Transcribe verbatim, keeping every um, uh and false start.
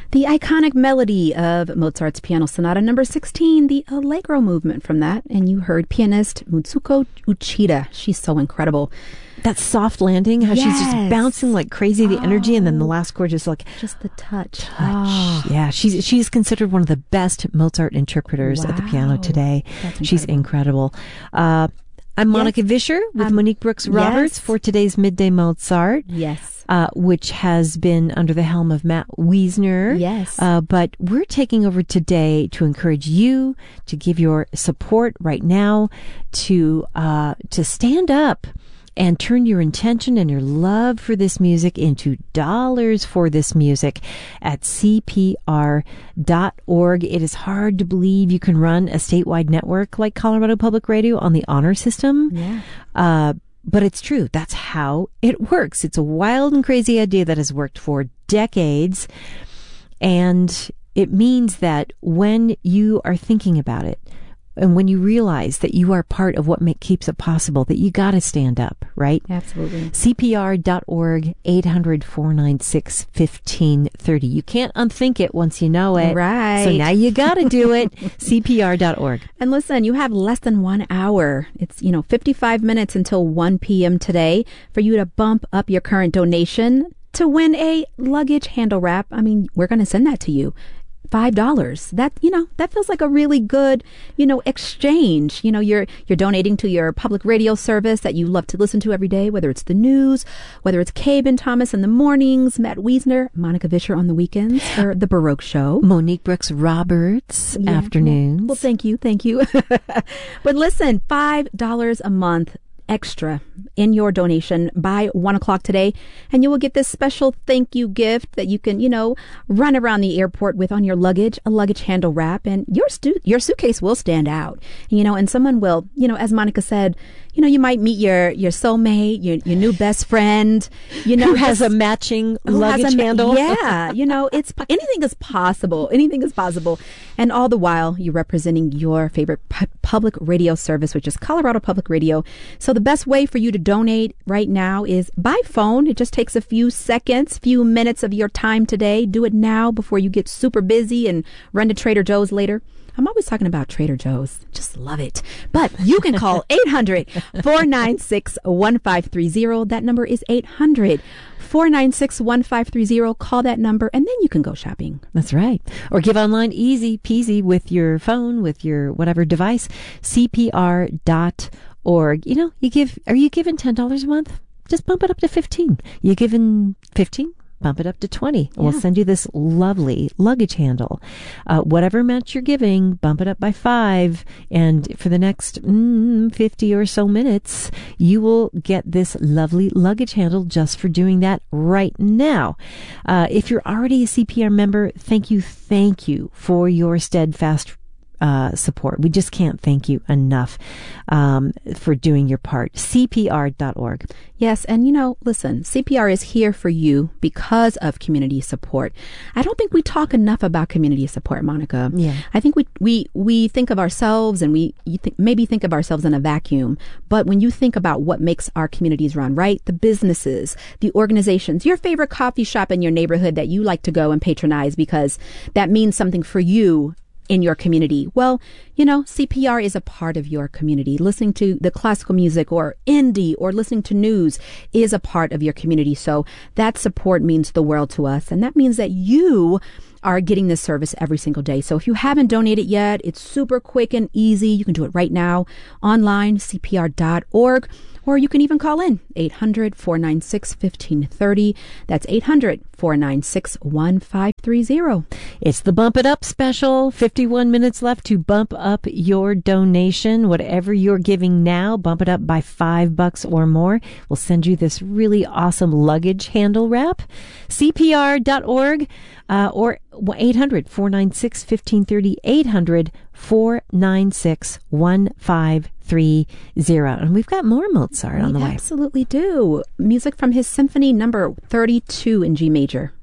The iconic melody of Mozart's Piano Sonata number sixteen, the Allegro movement from that. And you heard pianist Mutsuko Uchida. She's so incredible. That soft landing, how yes. she's just bouncing like crazy, the oh. energy, and then the last chord just like... Just the touch. touch. Oh. Yeah, she's she's considered one of the best Mozart interpreters wow. at the piano today. That's she's incredible. Uh, I'm Monica yes. Vischer with um, Monique Brooks Roberts yes. for today's Midday Mozart. Yes. Uh, which has been under the helm of Matt Wiesner. Yes. Uh, but we're taking over today to encourage you to give your support right now, to uh, to stand up and turn your intention and your love for this music into dollars for this music at C P R dot org. It is hard to believe you can run a statewide network like Colorado Public Radio on the honor system. Yeah. Uh, but it's true. That's how it works. It's a wild and crazy idea that has worked for decades. And it means that when you are thinking about it, and when you realize that you are part of what make, keeps it possible, that you got to stand up, right? Absolutely. C P R dot org, eight hundred, four nine six, one five three zero. You can't unthink it once you know it. Right. So now you got to do it. C P R dot org. And listen, you have less than one hour. It's, you know, fifty-five minutes until one p.m. today for you to bump up your current donation to win a luggage handle wrap. I mean, we're going to send that to you. Five dollars. That, you know, that feels like a really good, you know, exchange. You know, you're you're donating to your public radio service that you love to listen to every day, whether it's the news, whether it's Cabe and Thomas in the mornings, Matt Wiesner, Monica Vischer on the weekends, or the Baroque Show, Monique Brooks Roberts yeah. afternoons. Well, thank you, thank you. But listen, five dollars a month extra in your donation by one o'clock today, and you will get this special thank you gift that you can, you know, run around the airport with on your luggage, a luggage handle wrap, and your stu- your suitcase will stand out, you know, and someone will, you know, as Monica said, you know, you might meet your your soulmate, your your new best friend, you know, who has a matching luggage a, handle. Yeah, you know, it's anything is possible. Anything is possible, and all the while you're representing your favorite pu- public radio service, which is Colorado Public Radio. So the best way for you to donate right now is by phone. It just takes a few seconds, few minutes of your time today. Do it now before you get super busy and run to Trader Joe's later. I'm always talking about Trader Joe's. Just love it. But you can call eight hundred, four nine six, one five three zero. That number is eight hundred, four nine six, one five three zero. Call that number and then you can go shopping. That's right. Or give online easy peasy with your phone, with your whatever device. C P R dot org. You know, you give, are you giving ten dollars a month? Just bump it up to fifteen. You giving fifteen? Bump it up to twenty. Yeah. We'll send you this lovely luggage handle. Uh, whatever amount you're giving, bump it up by five. And for the next mm, fifty or so minutes, you will get this lovely luggage handle just for doing that right now. Uh, if you're already a C P R member, thank you, thank you for your steadfast Uh, support. We just can't thank you enough um, for doing your part. C P R dot org. Yes, and you know, listen, C P R is here for you because of community support. I don't think we talk enough about community support, Monica. Yeah. I think we we we think of ourselves and we you think, maybe think of ourselves in a vacuum. But when you think about what makes our communities run, right? The businesses, the organizations, your favorite coffee shop in your neighborhood that you like to go and patronize because that means something for you in your community. Well, you know, C P R is a part of your community. Listening to the classical music or indie or listening to news is a part of your community. So that support means the world to us. And that means that you are getting this service every single day. So if you haven't donated yet, it's super quick and easy. You can do it right now online, C P R dot org. Or you can even call in eight hundred, four nine six, one five three zero. That's eight hundred, four nine six, one five three zero. It's the Bump It Up special. fifty-one minutes left to bump up your donation. Whatever you're giving now, bump it up by five bucks or more. We'll send you this really awesome luggage handle wrap. C P R dot org uh, or eight hundred, four nine six, one five three zero. eight hundred, four nine six, one five three zero. And we've got more Mozart on the We way. absolutely do. Music from his Symphony number thirty-two in G major.